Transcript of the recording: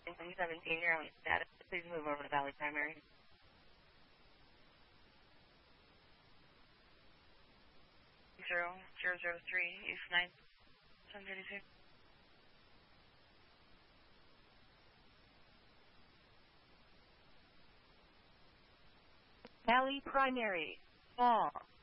17, you're on status. Please move over to Valley Primary. Zero 003 East 9, 1032. Valley Primary, fall.